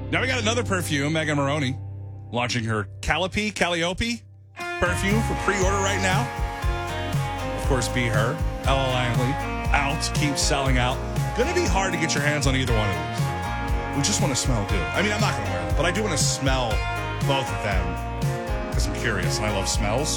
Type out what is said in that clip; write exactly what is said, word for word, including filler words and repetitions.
Now we got another perfume, Megan Maroney, launching her Calliope, Calliope perfume for pre-order right now. Of course, Be Her, Ella Langley, out, keeps selling out. Gonna be hard to get your hands on either one of these. We just want to smell good. I mean, I'm not gonna wear them, but I do want to smell both of them because I'm curious and I love smells.